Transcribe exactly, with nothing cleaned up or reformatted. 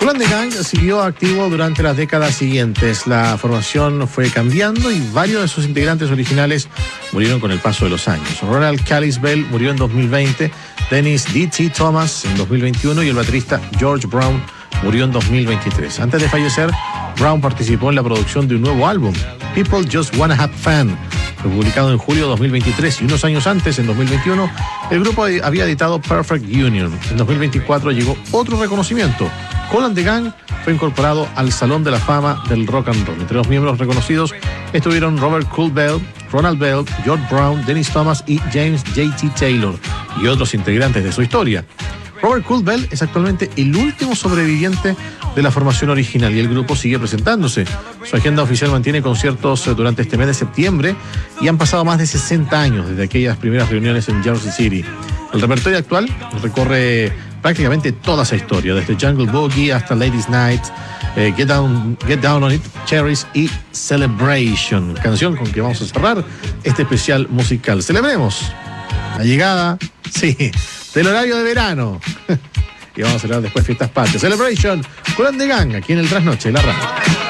Kool and the Gang siguió activo durante las décadas siguientes. La formación fue cambiando y varios de sus integrantes originales murieron con el paso de los años. Ronald Callis Bell murió en dos mil veinte, Dennis D T Thomas en dos mil veintiuno y el baterista George Brown murió en dos mil veintitrés. Antes de fallecer, Brown participó en la producción de un nuevo álbum, People Just Wanna Have Fun. Fue publicado en julio de dos mil veintitrés y unos años antes, en dos mil veintiuno, el grupo había editado Perfect Union. En dos mil veinticuatro llegó otro reconocimiento. Kool and the Gang fue incorporado al Salón de la Fama del Rock and Roll. Entre los miembros reconocidos estuvieron Robert Kool Bell, Ronald Bell, George Brown, Dennis Thomas y James J T Taylor, y otros integrantes de su historia. Robert Kool Bell es actualmente el último sobreviviente de la formación original y el grupo sigue presentándose. Su agenda oficial mantiene conciertos durante este mes de septiembre y han pasado más de sesenta años desde aquellas primeras reuniones en Jersey City. El repertorio actual recorre prácticamente toda esa historia, desde Jungle Boogie hasta Ladies Night, eh, Get Down, Get Down on It, Cherries y Celebration, canción con que vamos a cerrar este especial musical. Celebremos la llegada, sí, del horario de verano. Y vamos a celebrar después fiestas patrias. Celebration, Kool and the Gang, aquí en el Trasnoche, la radio.